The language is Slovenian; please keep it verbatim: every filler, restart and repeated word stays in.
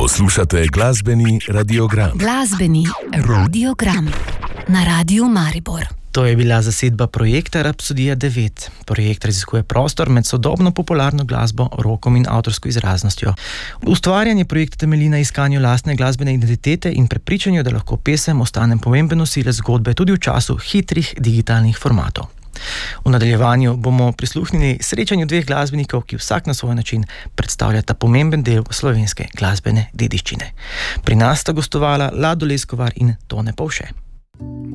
Poslušate glasbeni radiogram. Glasbeni radiogram na Radiu Maribor. To je bila zasedba projekta Rapsodija devet. Projekt raziskuje prostor med sodobno popularno glasbo, rokom in avtorsko izraznostjo. Ustvarjanje projekta temelji na iskanju lastne glasbene identitete in prepričanju, da lahko pesem ostane pomemben nosilec zgodbe tudi v času hitrih digitalnih formatov. V nadaljevanju bomo prisluhnili srečanju dveh glasbenikov, ki vsak na svoj način predstavljata pomemben del slovenske glasbene dediščine. Pri nas sta gostovala Lado Leskovar in Tone Povše.